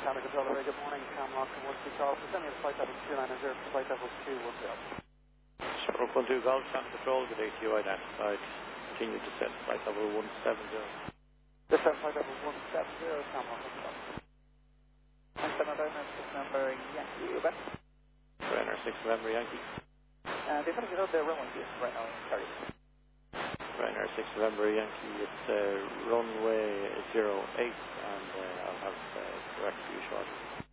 Counter Controller, very good morning. Cam Rock from 1 Charles. Send me a flight level 290 to flight level 210. Stroke 12 Golf, Counter Control, good day to you, identified. Continue to set flight level 170. This is flight level 170, Cam Rock 1 Charles. And then Ryanair 6 November Yankee, you bet. Ryanair 6 November Yankee. They're going to get out there runway right now in Kerry. Ryanair 6 November Yankee, it's runway 08, and I'll have direct to you shortly.